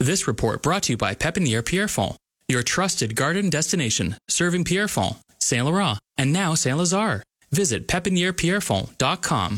This report brought to you by Pépinière Pierrefonds, your trusted garden destination, serving Pierrefonds, Saint Laurent, and now Saint Lazare. Visit pépinièrepierrefonds.com.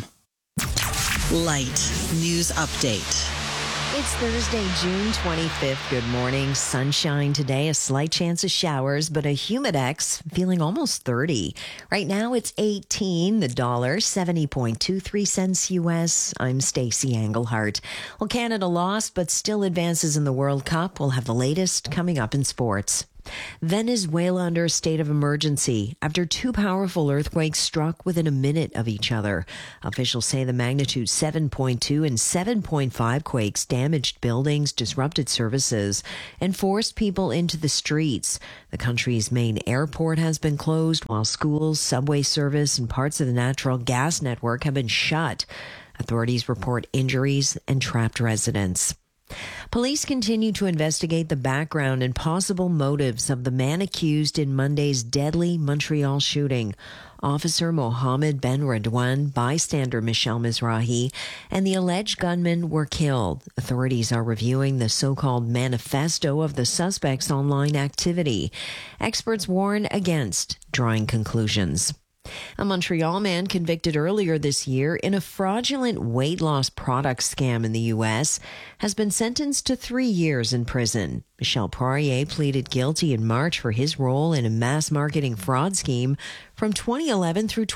Light News Update. It's Thursday, June 25th. Good morning. Sunshine today, a slight chance of showers, but a humidex feeling almost 30. Right now it's 18, the dollar 70.23 cents US. I'm Stacey Englehart. Well, Canada lost, but still advances in the World Cup. We'll have the latest coming up in sports. Venezuela under a state of emergency after two powerful earthquakes struck within a minute of each other. Officials say the magnitude 7.2 and 7.5 quakes damaged buildings, disrupted services, and forced people into the streets. The country's main airport has been closed, while schools, subway service, and parts of the natural gas network have been shut. Authorities report injuries and trapped residents. Police continue to investigate the background and possible motives of the man accused in Monday's deadly Montreal shooting. Officer Mohammed Ben Redouane, bystander Michelle Mizrahi, and the alleged gunman were killed. Authorities are reviewing the so-called manifesto of the suspect's online activity. Experts warn against drawing conclusions. A Montreal man convicted earlier this year in a fraudulent weight loss product scam in the U.S. has been sentenced to 3 years in prison. Michel Poirier pleaded guilty in March for his role in a mass marketing fraud scheme from 2011 through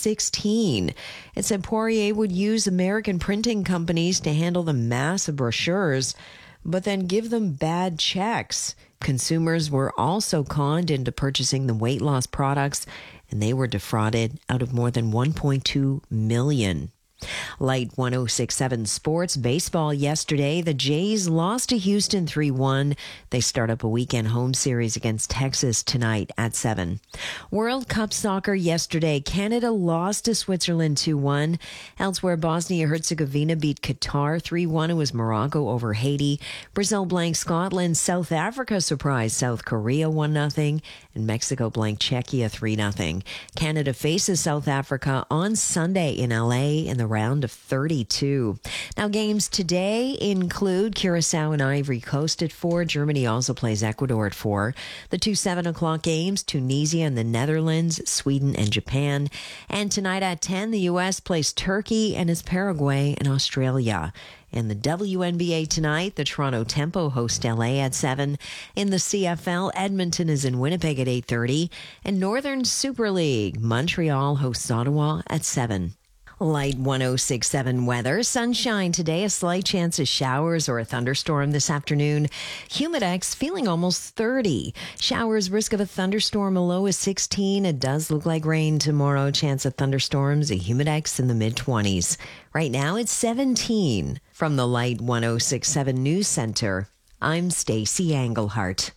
2016. It said Poirier would use American printing companies to handle the mass of brochures, but then give them bad checks. Consumers were also conned into purchasing the weight loss products, and they were defrauded out of more than $1.2 million. Light 106.7 Sports baseball yesterday. The Jays lost to Houston 3-1. They start up a weekend home series against Texas tonight at 7. World Cup soccer yesterday. Canada lost to Switzerland 2-1. Elsewhere, Bosnia-Herzegovina beat Qatar 3-1. It was Morocco over Haiti. Brazil blanked Scotland. South Africa surprised South Korea 1-0. And Mexico blanked Czechia 3-0. Canada faces South Africa on Sunday in LA in the round of 32. Now, games today include Curacao and Ivory Coast at 4. Germany also plays Ecuador at 4. The two 7 o'clock games, Tunisia and the Netherlands, Sweden and Japan. And tonight at 10, the U.S. plays Turkey and it's Paraguay and Australia. In the WNBA tonight, the Toronto Tempo host LA at 7. In the CFL, Edmonton is in Winnipeg at 8:30. And Northern Super League, Montreal hosts Ottawa at 7. Light 106.7 weather. Sunshine today, a slight chance of showers or a thunderstorm this afternoon. Humidex feeling almost 30. Showers, risk of a thunderstorm, a low of 16. It does look like rain tomorrow. Chance of thunderstorms, a humidex in the mid-20s. Right now it's 17. From the Light 106.7 News Center, I'm Stacey Englehart.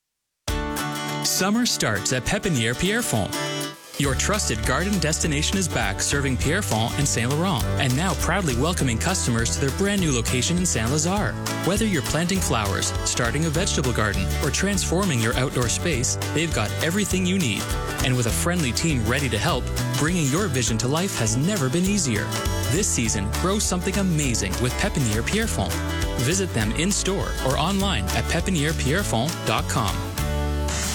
Summer starts at Pépinière Pierrefonds. Your trusted garden destination is back, serving Pierrefonds and Saint Laurent, and now proudly welcoming customers to their brand new location in Saint Lazare. Whether you're planting flowers, starting a vegetable garden, or transforming your outdoor space, they've got everything you need. And with a friendly team ready to help, bringing your vision to life has never been easier. This season, grow something amazing with Pépinière Pierrefonds. Visit them in store or online at pépinièrepierrefonds.com.